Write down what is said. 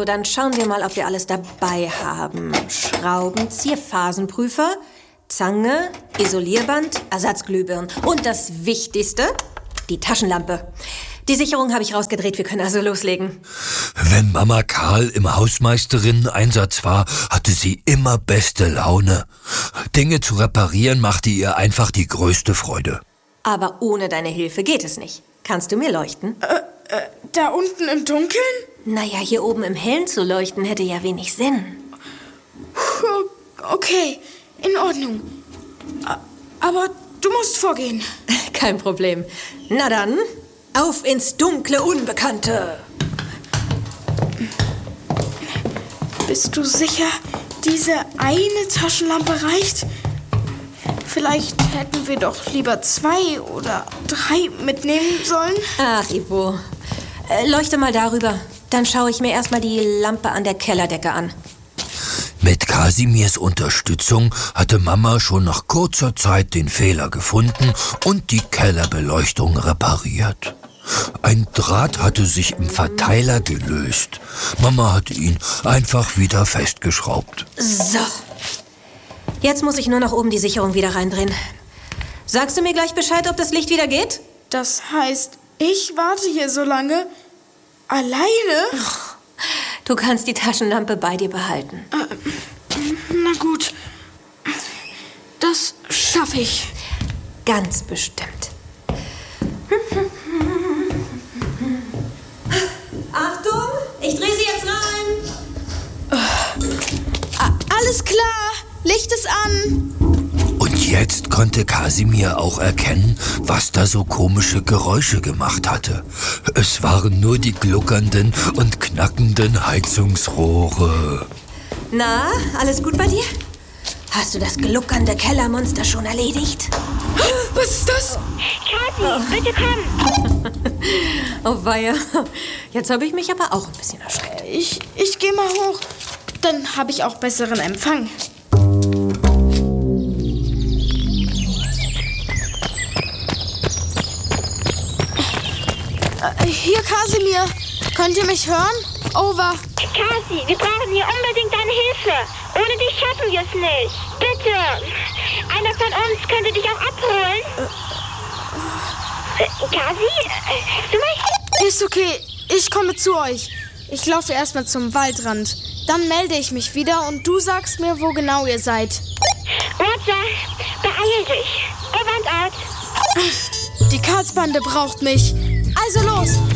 Also, dann schauen wir mal, ob wir alles dabei haben. Schraubenzieher, Phasenprüfer, Zange, Isolierband, Ersatzglühbirnen. Und das Wichtigste, die Taschenlampe. Die Sicherung habe ich rausgedreht, wir können also loslegen. Wenn Mama Karl im Hausmeisterinnen-Einsatz war, hatte sie immer beste Laune. Dinge zu reparieren machte ihr einfach die größte Freude. Aber ohne deine Hilfe geht es nicht. Kannst du mir leuchten? Da unten im Dunkeln? Naja, hier oben im Hellen zu leuchten hätte ja wenig Sinn. Okay, in Ordnung. Aber du musst vorgehen. Kein Problem. Na dann, auf ins dunkle Unbekannte. Bist du sicher, diese eine Taschenlampe reicht? Vielleicht hätten wir doch lieber 2 oder 3 mitnehmen sollen. Ach, Ivo. Leuchte mal darüber. Dann schaue ich mir erstmal die Lampe an der Kellerdecke an. Mit Kasimirs Unterstützung hatte Mama schon nach kurzer Zeit den Fehler gefunden und die Kellerbeleuchtung repariert. Ein Draht hatte sich im Verteiler gelöst. Mama hatte ihn einfach wieder festgeschraubt. So. Jetzt muss ich nur noch oben die Sicherung wieder reindrehen. Sagst du mir gleich Bescheid, ob das Licht wieder geht? Das heißt, ich warte hier so lange? Alleine? Du kannst die Taschenlampe bei dir behalten. Na gut. Das schaffe ich. Ganz bestimmt. Achtung, ich drehe sie jetzt rein. Alles klar, Licht ist an. Und jetzt konnte Kasimir auch erkennen, was da so komische Geräusche gemacht hatte. Es waren nur die gluckernden und knackenden Heizungsrohre. Na, alles gut bei dir? Hast du das gluckernde Kellermonster schon erledigt? Was ist das? Kasi, bitte komm. Oh weia, jetzt habe ich mich aber auch ein bisschen erschreckt. Ich gehe mal hoch. Dann habe ich auch besseren Empfang. Hier, Kasimir. Könnt ihr mich hören? Over. Kasi, wir brauchen hier unbedingt deine Hilfe. Ohne dich schaffen wir es nicht. Bitte. Einer von uns könnte dich auch abholen. Kasi, hörst du mich? Ist okay. Ich komme zu euch. Ich laufe erstmal zum Waldrand. Dann melde ich mich wieder und du sagst mir, wo genau ihr seid. Roger, beeil dich. Over und out. Die Karlsbande braucht mich. Also los.